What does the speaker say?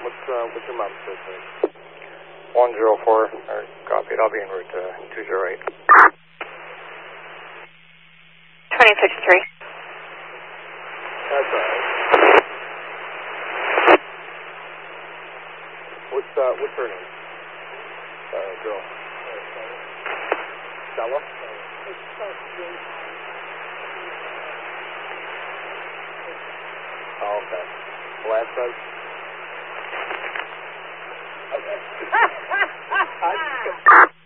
What's your mom's first name? 104, or copied. I'll be en route to 208. 2053. That's all right. What's her name? Girl. Stella? Oh, okay. Last name? Okay.